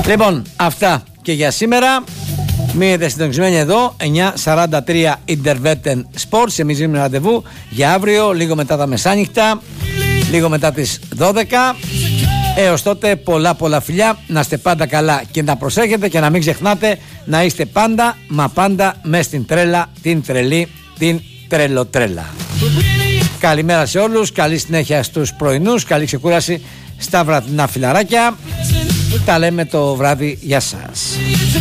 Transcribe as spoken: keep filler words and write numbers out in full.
Λοιπόν, αυτά και για σήμερα. Μείνετε συντονισμένοι εδώ, εννιά σαράντα τρία Intervetten Sports. Εμείς δίνουμε ραντεβού για αύριο, λίγο μετά τα μεσάνυχτα, λίγο μετά τις δώδεκα. Έως τότε πολλά πολλά φιλιά, να είστε πάντα καλά και να προσέχετε και να μην ξεχνάτε να είστε πάντα, μα πάντα μες στην τρέλα, την τρελή, την τρελοτρέλα. Καλημέρα σε όλους, καλή συνέχεια στους πρωινούς, καλή ξεκούραση στα βραδινά φιλαράκια. Τα λέμε το βράδυ, για σας.